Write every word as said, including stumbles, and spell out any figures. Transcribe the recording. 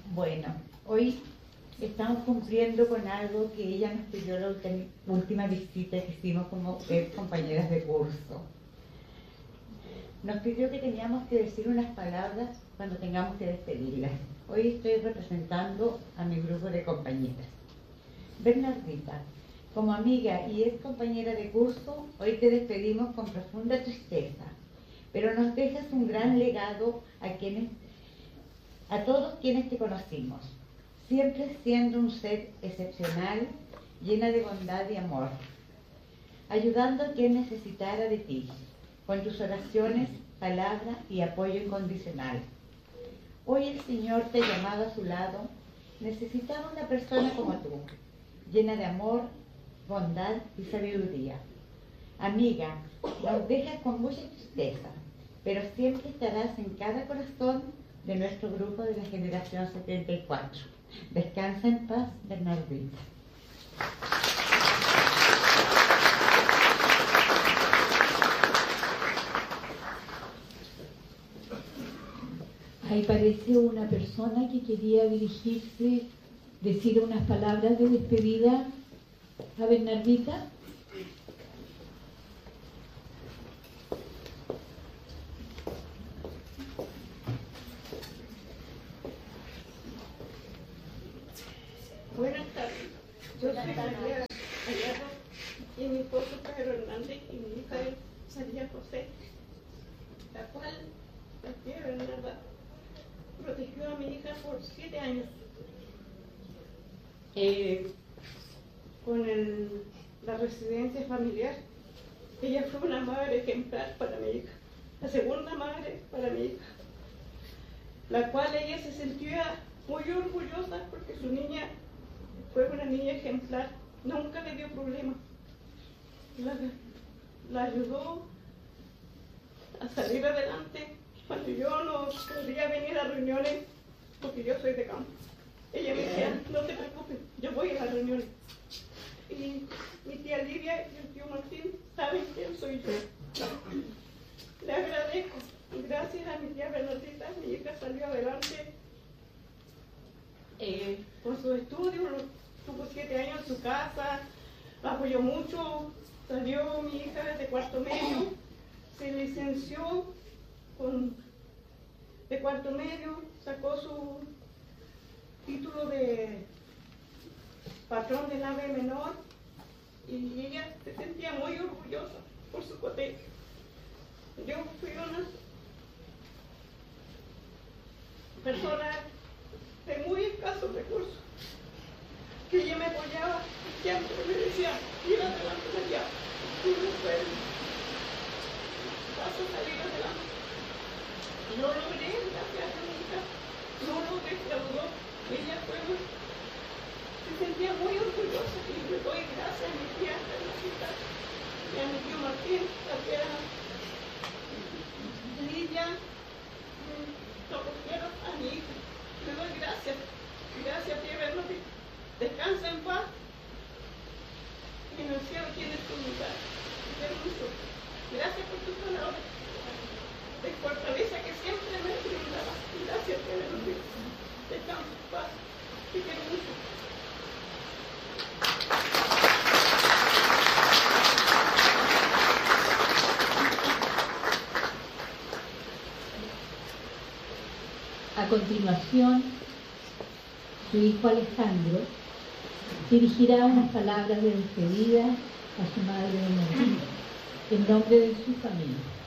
Bueno, hoy estamos cumpliendo con algo que ella nos pidió la última visita que hicimos como eh, compañeras de curso. Nos pidió que teníamos que decir unas palabras cuando tengamos que despedirlas. Hoy estoy representando a mi grupo de compañeras. Bernardita, como amiga y ex compañera de curso, hoy te despedimos con profunda tristeza, pero nos dejas un gran legado a quienes, a todos quienes te conocimos, siempre siendo un ser excepcional, llena de bondad y amor, ayudando a quien necesitara de ti, con tus oraciones, palabras y apoyo incondicional. Hoy el Señor te ha llamado a su lado, necesitaba una persona como tú, llena de amor, bondad y sabiduría. Amiga, nos dejas con mucha tristeza, pero siempre estarás en cada corazón de nuestro grupo de la generación setenta y cuatro. Descansa en paz, Bernardita. Ahí parece una persona que quería dirigirse, decir unas palabras de despedida a Bernardita. Buenas tardes. Yo soy María Ayala y mi esposo Pedro Hernández y mi hija es María José, la cual la tía Bernarda protegió a mi hija por siete años eh, con el, la residencia familiar. Ella fue una madre ejemplar para mi hija, la segunda madre para mi hija, la cual ella se sentía muy orgullosa porque su niña fue una niña ejemplar, nunca le dio problemas. La, la ayudó a salir adelante cuando yo no podía venir a reuniones porque yo soy de campo. Ella me decía, no te preocupes, yo voy a las reuniones. Y mi tía Lidia y el tío Martín saben quién soy yo. Le agradezco. Gracias a mi tía Bernardita, mi hija salió adelante eh, con sus estudios, tuvo siete años en su casa, la apoyó mucho, salió mi hija de cuarto medio, se licenció con, de cuarto medio, sacó su título de patrón del A V menor y ella se sentía muy orgullosa por su colegio. Yo fui una persona de muy escasos recursos, que ella me apoyaba y siempre me decía, ir adelante, María, tú no puedes, vas a salir adelante. Y lo logré, gracias a mi hija, no lo defraudó, ella fue, se sentía muy orgullosa y le doy gracias a mi tía Bernardita y a mi tío Martín, la que era Lidia, lo cogieron a mi hija. Le doy gracias, gracias tía Bernardita. Descansa en paz y en el cielo tienes tu lugar. Te quiero mucho. Gracias por tus palabras de fortaleza que siempre me brindabas. Gracias tía Bernardita. Descansa en paz. Te quiero mucho. A continuación, su hijo Alejandro dirigirá unas palabras de despedida a su madre Bernardita, en nombre de su familia.